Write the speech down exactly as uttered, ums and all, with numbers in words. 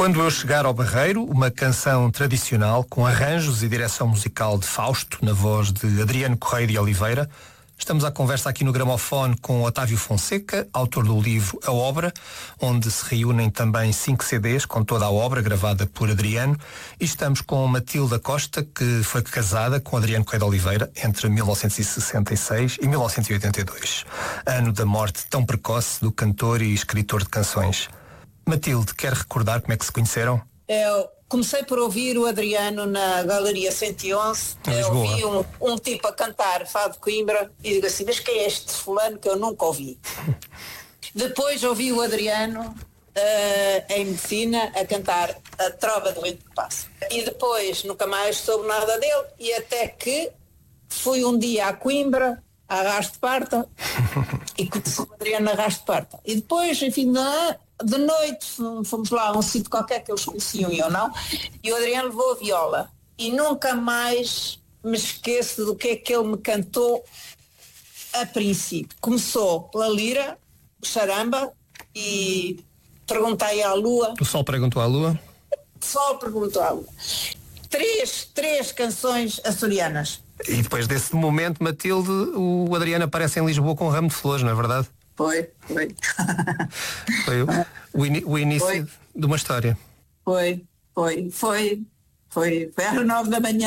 Quando Eu Chegar ao Barreiro, uma canção tradicional com arranjos e direção musical de Fausto, na voz de Adriano Correia de Oliveira. Estamos à conversa aqui no Gramofone com Otávio Fonseca, autor do livro A Obra, onde se reúnem também cinco C Ds com toda a obra gravada por Adriano. E estamos com Matilda Costa, que foi casada com Adriano Correia de Oliveira entre mil novecentos e sessenta e seis e mil novecentos e oitenta e dois, ano da morte tão precoce do cantor e escritor de canções. Matilde, quer recordar como é que se conheceram? Eu comecei por ouvir o Adriano na Galeria cento e onze. Eu ouvi um, um tipo a cantar Fado de Coimbra e digo assim, mas quem é este fulano que eu nunca ouvi? Depois ouvi o Adriano uh, em medicina a cantar a Trova do Vento que Passa. E depois nunca mais soube nada dele e até que fui um dia a Coimbra, a Arrasto de Parta, e conheci o Adriano a Arrasto de Parta. E depois, enfim, na... de noite fomos lá a um sítio qualquer que eles conheciam e eu não, e o Adriano levou a viola e nunca mais me esqueço do que é que ele me cantou a princípio. Começou pela lira, o charamba, e perguntei à lua. O sol perguntou à lua? O sol perguntou à lua. Três, três canções açorianas. E depois desse momento, Matilde, o Adriano aparece em Lisboa com um ramo de flores, não é verdade? Foi, foi. Foi o, o, in, o início foi. de uma história. Foi, foi, foi, foi, foi às nove da manhã.